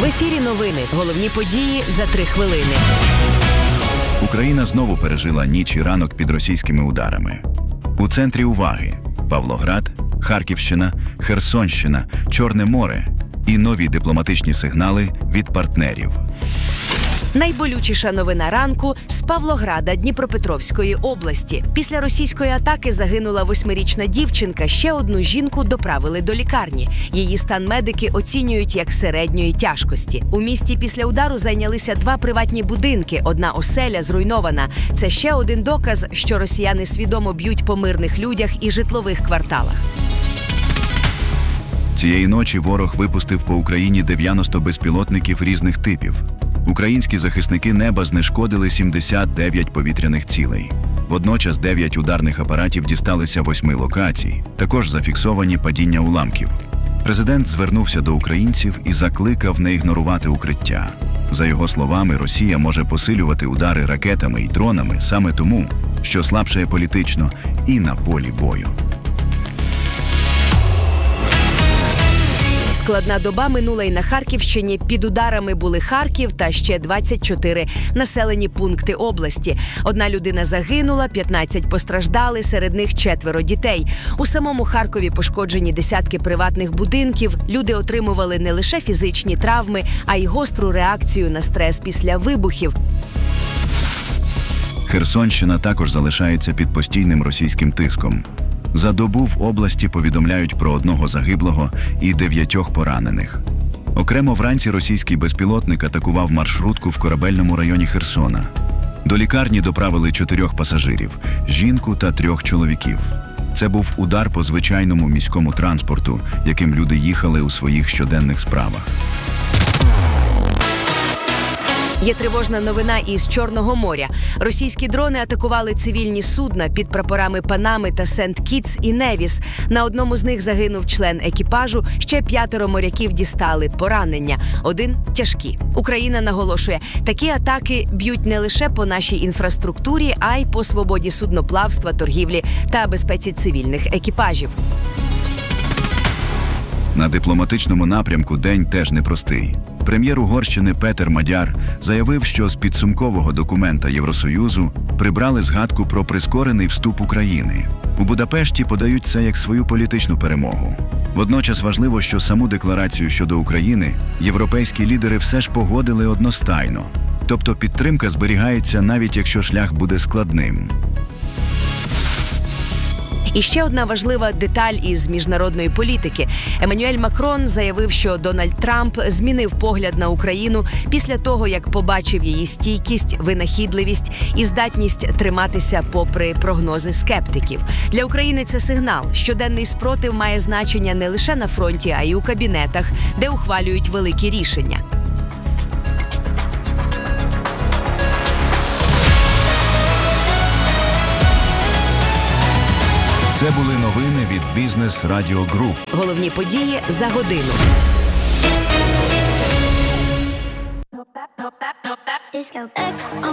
В ефірі новини. Головні події за 3 хвилини. Україна знову пережила ніч і ранок під російськими ударами. У центрі уваги – Павлоград, Харківщина, Херсонщина, Чорне море і нові дипломатичні сигнали від партнерів. Найболючіша новина ранку з Павлограда Дніпропетровської області. Після російської атаки загинула 8-річна дівчинка, ще одну жінку доправили до лікарні. Її стан медики оцінюють як середньої тяжкості. У місті після удару зайнялися 2 приватні будинки, одна оселя зруйнована. Це ще один доказ, що росіяни свідомо б'ють по мирних людях і житлових кварталах. Цієї ночі ворог випустив по Україні 90 безпілотників різних типів. Українські захисники неба знешкодили 79 повітряних цілей. Водночас 9 ударних апаратів дісталися 8 локацій. Також зафіксовані падіння уламків. Президент звернувся до українців і закликав не ігнорувати укриття. За його словами, Росія може посилювати удари ракетами і дронами саме тому, що слабшає політично і на полі бою. Складна доба минула і на Харківщині. Під ударами були Харків та ще 24 населені пункти області. 1 людина загинула, 15 постраждали, серед них 4 дітей. У самому Харкові пошкоджені десятки приватних будинків. Люди отримували не лише фізичні травми, а й гостру реакцію на стрес після вибухів. Херсонщина також залишається під постійним російським тиском. За добу в області повідомляють про 1 загиблого і 9 поранених. Окремо вранці російський безпілотник атакував маршрутку в Корабельному районі Херсона. До лікарні доправили 4 пасажирів – жінку та 3 чоловіків. Це був удар по звичайному міському транспорту, яким люди їхали у своїх щоденних справах. Є тривожна новина із Чорного моря. Російські дрони атакували цивільні судна під прапорами Панами та Сент-Кітс і Невіс. На одному з них загинув член екіпажу, ще 5 моряків дістали поранення. 1 – тяжкі. Україна наголошує, такі атаки б'ють не лише по нашій інфраструктурі, а й по свободі судноплавства, торгівлі та безпеці цивільних екіпажів. На дипломатичному напрямку день теж непростий. Прем'єр Угорщини Петер Мадяр заявив, що з підсумкового документа Євросоюзу прибрали згадку про прискорений вступ України. У Будапешті подають це як свою політичну перемогу. Водночас важливо, що саму декларацію щодо України європейські лідери все ж погодили одностайно. Тобто підтримка зберігається, навіть якщо шлях буде складним. І ще одна важлива деталь із міжнародної політики. Еммануель Макрон заявив, що Дональд Трамп змінив погляд на Україну після того, як побачив її стійкість, винахідливість і здатність триматися попри прогнози скептиків. Для України це сигнал. Щоденний спротив має значення не лише на фронті, а й у кабінетах, де ухвалюють великі рішення. Це були новини від Business Radio Group. Головні події за годину. Disco X